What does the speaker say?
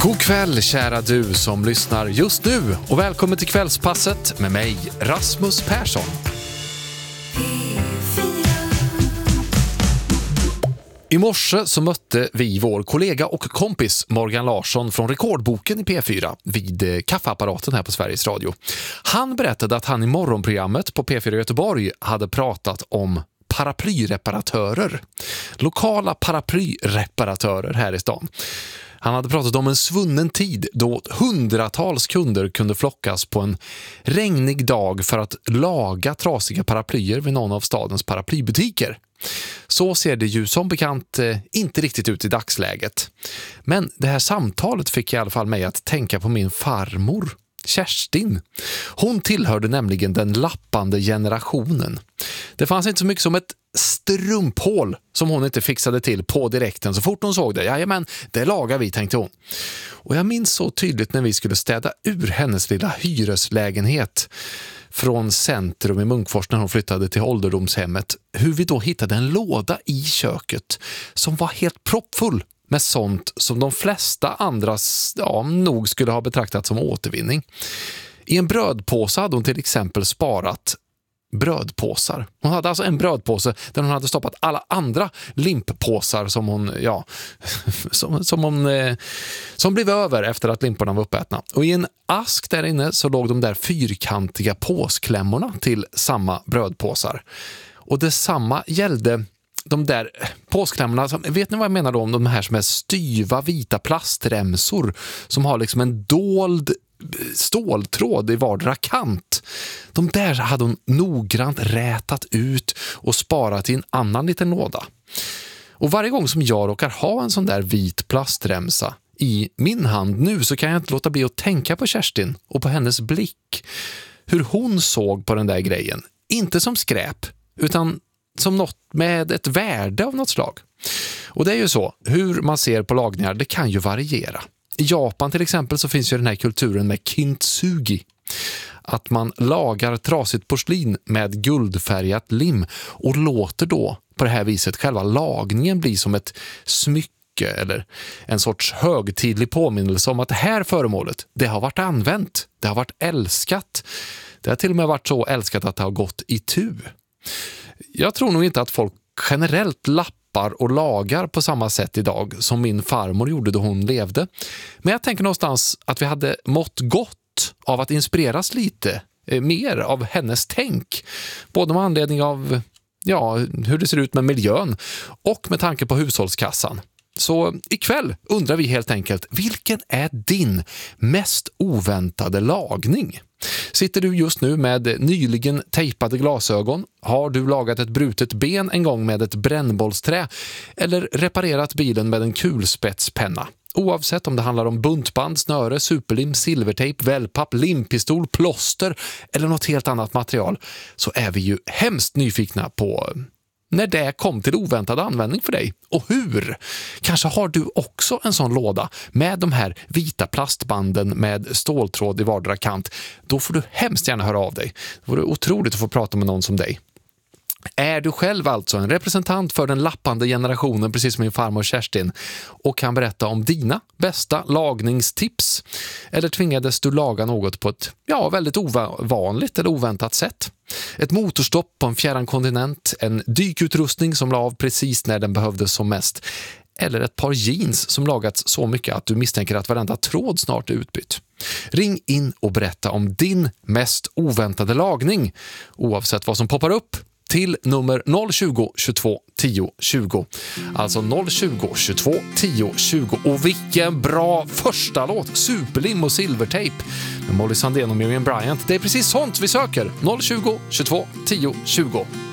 God kväll kära du som lyssnar just nu och välkommen till Kvällspasset med mig Rasmus Persson. I morse så mötte vi vår kollega och kompis Morgan Larsson från Rekordboken i P4 vid kaffeapparaten här på Sveriges Radio. Han berättade att han i morgonprogrammet på P4 Göteborg hade pratat om paraplyreparatörer. Lokala paraplyreparatörer här i stan. Han hade pratat om en svunnen tid då hundratals kunder kunde flockas på en regnig dag för att laga trasiga paraplyer vid någon av stadens paraplybutiker. Så ser det ju som bekant inte riktigt ut i dagsläget. Men det här samtalet fick i alla fall mig att tänka på min farmor, Kerstin. Hon tillhörde nämligen den lappande generationen. Det fanns inte så mycket som ett strumphål som hon inte fixade till på direkten så fort hon såg det. Jajamän, det lagar vi, tänkte hon. Och jag minns så tydligt när vi skulle städa ur hennes lilla hyreslägenhet från centrum i Munkfors när hon flyttade till ålderdomshemmet, hur vi då hittade en låda i köket som var helt proppfull med sånt som de flesta andras nog skulle ha betraktat som återvinning. I en brödpåse hade hon till exempel sparat brödpåsar. Hon hade alltså en brödpåse där hon hade stoppat alla andra limppåsar som blev över efter att limporna var uppätna. Och i en ask där inne så låg de där fyrkantiga påsklämmorna till samma brödpåsar. Och detsamma gällde de där påsklämmorna, vet ni vad jag menar då om de här som är styva vita plastremsor som har liksom en dold ståltråd i vardera kant. De där hade hon noggrant rätat ut och sparat i en annan liten låda. Och varje gång som jag råkar ha en sån där vit plastremsa i min hand nu så kan jag inte låta bli att tänka på Kerstin och på hennes blick. Hur hon såg på den där grejen. Inte som skräp utan som något med ett värde av något slag. Och det är ju så, hur man ser på lagningar, det kan ju variera. I Japan till exempel så finns ju den här kulturen med kintsugi. Att man lagar trasigt porslin med guldfärgat lim och låter då på det här viset själva lagningen bli som ett smycke eller en sorts högtidlig påminnelse om att det här föremålet, det har varit använt, det har varit älskat. Det har till och med varit så älskat att det har gått i tu. Jag tror nog inte att folk generellt lappar och lagar på samma sätt idag som min farmor gjorde då hon levde. Men jag tänker någonstans att vi hade mått gott av att inspireras lite mer av hennes tänk. Både med anledning av hur det ser ut med miljön och med tanke på hushållskassan. Så ikväll undrar vi helt enkelt, vilken är din mest oväntade lagning? Sitter du just nu med nyligen tejpade glasögon? Har du lagat ett brutet ben en gång med ett brännbollsträ? Eller reparerat bilen med en kulspetspenna? Oavsett om det handlar om buntband, snöre, superlim, silvertejp, wellpapp, limpistol, plåster eller något helt annat material så är vi ju hemskt nyfikna på när det kom till oväntad användning för dig. Och hur? Kanske har du också en sån låda med de här vita plastbanden med ståltråd i vardera kant. Då får du hemskt gärna höra av dig. Det vore otroligt att få prata med någon som dig. Är du själv alltså en representant för den lappande generationen precis som min farmor Kerstin och kan berätta om dina bästa lagningstips? Eller tvingades du laga något på ett väldigt ovanligt eller oväntat sätt? Ett motorstopp på en fjärran kontinent, en dykutrustning som la av precis när den behövdes som mest eller ett par jeans som lagats så mycket att du misstänker att varenda tråd snart är utbytt. Ring in och berätta om din mest oväntade lagning oavsett vad som poppar upp till nummer 020 22 10 20. Alltså 020 22 10 20. Och vilken bra första låt! Superlim och silvertejp med Molly Sandén och Miriam Bryant. Det är precis sånt vi söker. 020 22 10 20.